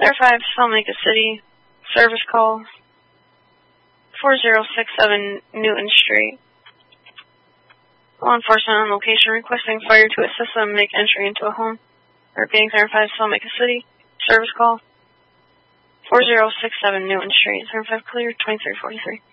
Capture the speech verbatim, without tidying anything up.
Center five, Salt Lake City. Service call. four zero six seven Newton Street. Law enforcement on location requesting fire to assist them make entry into a home. Repeating Center five, Salt Lake City. Service call. four zero six seven Newton Street. Center five clear, twenty-three forty-three.